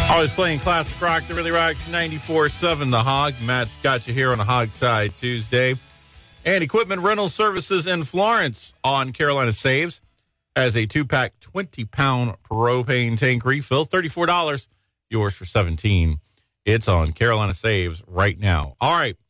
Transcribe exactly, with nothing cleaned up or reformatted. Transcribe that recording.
Always playing classic rock that really rocks. ninety-four seven The Hog. Matt's got you here on a Hog Tie Tuesday. And Equipment Rental Services in Florence on Carolina Saves has a two-pack twenty-pound propane tank refill, thirty-four dollars. Yours for seventeen dollars. It's on Carolina Saves right now. All right.